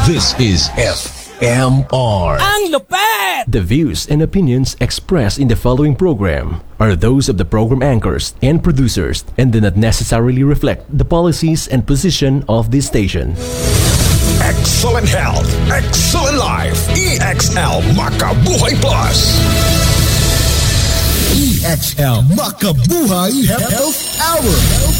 This is FMR. Ang lupet! The views and opinions expressed in the following program are those of the program anchors and producers and do not necessarily reflect the policies and position of this station. Excellent health, excellent life. EXL Makabuhay Plus. EXL Makabuhay Health Hour.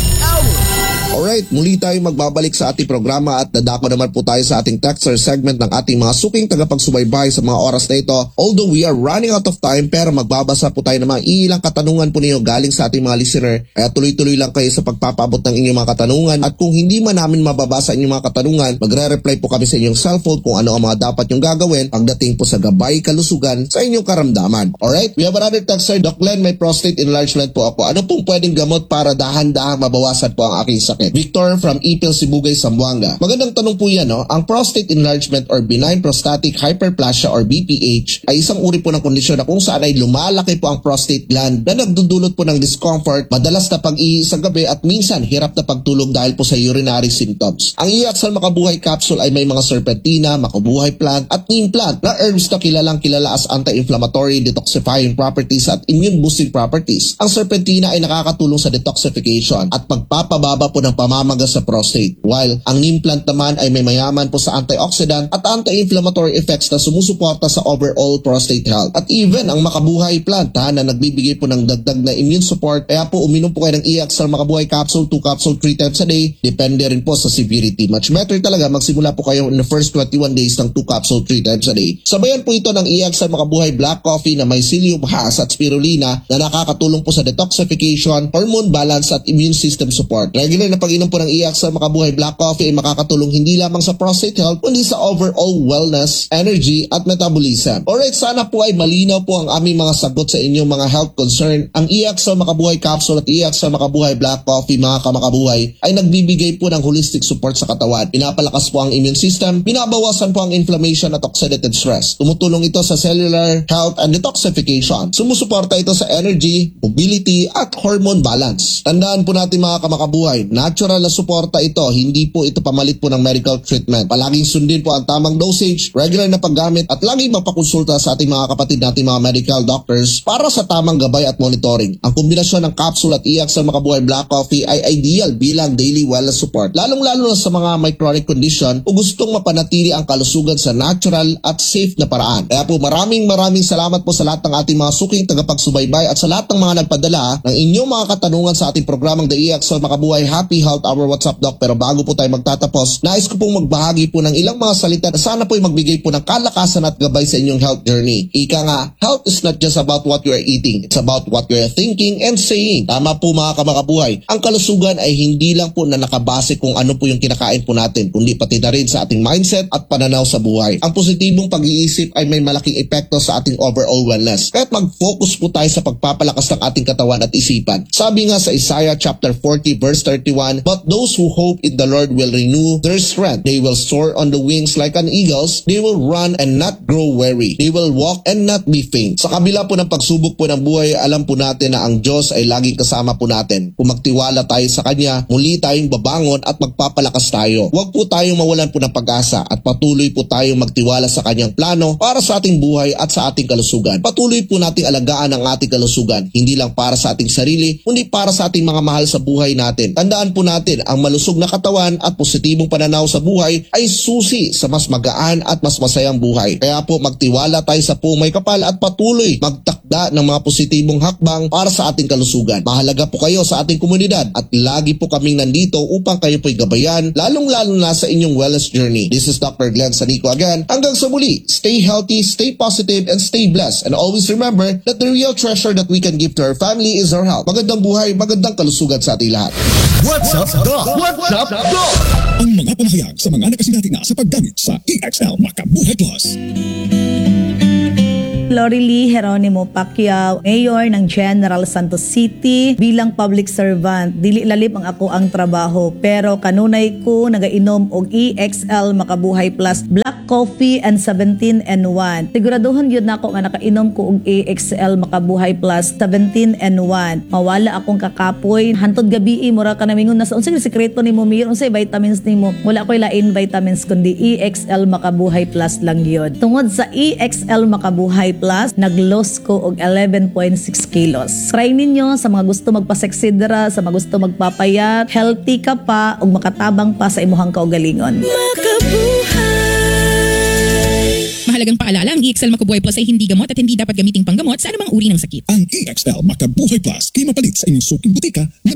Alright, muli tayo magbabalik sa ating programa at dadako naman po tayo sa ating texter segment ng ating mga suking tagapagsubaybay sa mga oras na ito. Although we are running out of time, pero magbabasa po tayo ng mga ilang katanungan po ninyo galing sa ating mga listener. Kaya tuloy-tuloy lang kayo sa pagpapaabot ng inyong mga katanungan at kung hindi man namin mababasa inyong mga katanungan, magre-reply po kami sa inyong cellphone kung ano ang mga dapat yung gagawin pagdating po sa gabay kalusugan sa inyong karamdaman. Alright, we have another texter. Doc Glenn, may prostate enlargement po ako. Ano pong pwedeng gamot para dahan-dahang mabawasan po ang aking sakit? Victor from Ipil, Sibugay, Zamboanga. Magandang tanong po yan, no? Ang prostate enlargement or benign prostatic hyperplasia or BPH ay isang uri po ng kondisyon na kung saan ay lumalaki po ang prostate gland na nagdudulot po ng discomfort, madalas na pag-ihi sa gabi at minsan hirap na pagtulog dahil po sa urinary symptoms. Ang EXL Makabuhay capsule ay may mga serpentina, makabuhay plant at neem plant na herbs na kilalang kilala as anti-inflammatory, detoxifying properties at immune boosting properties. Ang serpentina ay nakakatulong sa detoxification at pagpapababa po ng pamamaga sa prostate, while ang neem plant naman ay may mayaman po sa antioxidant at anti-inflammatory effects na sumusuporta sa overall prostate health. At even ang makabuhay plant na nagbibigay po ng dagdag na immune support, kaya po uminom po kayo ng EXL Makabuhay capsule, 2 capsule 3 times a day, depende rin po sa severity. Much better talaga magsimula po kayo in the first 21 days ng 2 capsule 3 times a day. Sabayan po ito ng EXL Makabuhay black coffee na may psyllium husk at spirulina na nakakatulong po sa detoxification, hormone balance at immune system support. Regular na pag-inom po ng EXL Makabuhay Black Coffee ay makakatulong hindi lamang sa prostate health kundi sa overall wellness, energy at metabolism. Alright, sana po ay malinaw po ang aming mga sagot sa inyong mga health concern. Ang EXL Makabuhay Capsule at EXL Makabuhay Black Coffee, mga kamakabuhay, ay nagbibigay po ng holistic support sa katawan. Pinapalakas po ang immune system, binabawasan po ang inflammation at oxidative stress. Tumutulong ito sa cellular health and detoxification. Sumusuporta ito sa energy, mobility at hormone balance. Tandaan po natin mga kamakabuhay, natural na suporta ito, hindi po ito pamalit po ng medical treatment. Palaging sundin po ang tamang dosage, regular na paggamit at laging mapakonsulta sa ating mga kapatid nating mga medical doctors para sa tamang gabay at monitoring. Ang kombinasyon ng capsule at EXL Makabuhay Black Coffee ay ideal bilang daily wellness support, lalong-lalo na sa mga may chronic condition o gustong mapanatili ang kalusugan sa natural at safe na paraan. Kaya po maraming salamat po sa lahat ng ating mga suking tagapagsubaybay at sa lahat ng mga nagpadala ng inyong mga katanungan sa ating programang The EXL Makabuhay Happy Health Hour. What's up, Doc? Pero bago po tayo magtatapos, nais ko pong magbahagi po ng ilang mga salita na sana po ay magbigay po ng kalakasan at gabay sa inyong health journey. Ika nga, health is not just about what you are eating. It's about what you are thinking and saying. Tama po mga kamakabuhay. Ang kalusugan ay hindi lang po na nakabase kung ano po yung kinakain po natin, kundi pati na rin sa ating mindset at pananaw sa buhay. Ang positibong pag-iisip ay may malaking epekto sa ating overall wellness. Kaya't mag-focus po tayo sa pagpapalakas ng ating katawan at isipan. Sabi nga sa Isaiah chapter 40 verse 31, "But those who hope in the Lord will renew their strength. They will soar on the wings like an eagles. They will run and not grow weary. They will walk and not be faint." Sa kabila po ng pagsubok po ng buhay, alam po natin na ang Diyos ay laging kasama po natin. Kung magtiwala tayo sa Kanya, muli tayong babangon at magpapalakas tayo. Huwag po tayong mawalan po ng pag-asa at patuloy po tayong magtiwala sa Kanyang plano para sa ating buhay at sa ating kalusugan. Patuloy po nating alagaan ang ating kalusugan, hindi lang para sa ating sarili, kundi para sa ating mga mahal sa buhay natin. Tandaan po natin, ang malusog na katawan at positibong pananaw sa buhay ay susi sa mas magaan at mas masayang buhay. Kaya po magtiwala tayo sa Pumay Kapal at patuloy magtakda ng mga positibong hakbang para sa ating kalusugan. Mahalaga po kayo sa ating komunidad at lagi po kaming nandito upang kayo po'y gabayan, lalong-lalo na sa inyong wellness journey. This is Dr. Glenn Sanico again. Hanggang sa muli, stay healthy, stay positive, and stay blessed. And always remember that the real treasure that we can give to our family is our health. Magandang buhay, magandang kalusugan sa ating lahat. What's up, Doc? What's up, Doc? Ang mga pamahayag sa mga nakasinati na sa paggamit sa EXL Makabuhay Plus. Lorely Geronimo Pacquiao, Mayor ng General Santos City. Bilang public servant, dili lalim ang ako ang trabaho, pero kanunay ko nagainom og EXL Makabuhay Plus Black Coffee and 17 and 1. Siguraduhon yun na ako nga nakainom ko og EXL Makabuhay Plus 17 and 1. Mawala akong kakapoy. Hantod gabi mura ka namingon na sa unsay sekreto nimo Mir, unsay vitamins nimo? Wala ko'y lain vitamins kundi EXL Makabuhay Plus lang yun. Tungod sa EXL Makabuhay Plus, nag-loss ko og 11.6 kilos. Try ninyo sa mga gusto magpaseksidra, sa mga gusto magpapayat, healthy ka pa ug makatabang pa sa imuhang kaugalingon. Mahalagang paalala, ang EXL Makabuhay Plus ay hindi gamot at hindi dapat gamiting panggamot sa anumang uri ng sakit. Ang EXL Makabuhay Plus ay mapalit sa inyong suking butika